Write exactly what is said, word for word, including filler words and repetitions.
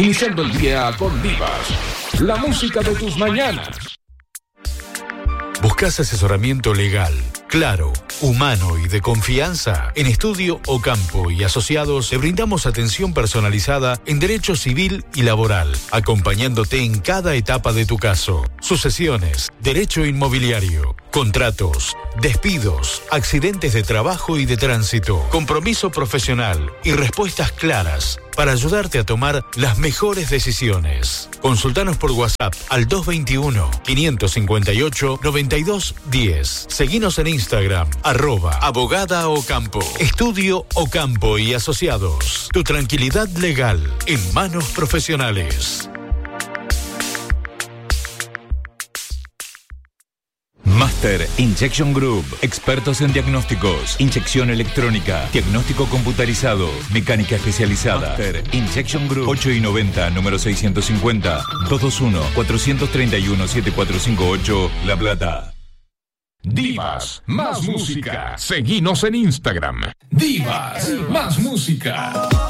Iniciando el día con Divas, la música de tus mañanas. ¿Buscas asesoramiento legal, claro, humano y de confianza? En Estudio Ocampo y Asociados te brindamos atención personalizada en derecho civil y laboral, acompañándote en cada etapa de tu caso. Sucesiones, derecho inmobiliario, contratos, despidos, accidentes de trabajo y de tránsito, compromiso profesional y respuestas claras para ayudarte a tomar las mejores decisiones. Consultanos por WhatsApp al dos veintiuno, quinientos cincuenta y ocho, noventa y dos diez. Seguinos en Instagram, arroba abogada Ocampo. Estudio Ocampo y Asociados. Tu tranquilidad legal en manos profesionales. Master Injection Group, expertos en diagnósticos, inyección electrónica, diagnóstico computarizado, mecánica especializada. Master Injection Group, ocho y noventa, número seiscientos cincuenta, doscientos veintiuno, cuatrocientos treinta y uno, setenta y cuatro cincuenta y ocho, La Plata. Divas, más música. Seguinos en Instagram. Divas, más música.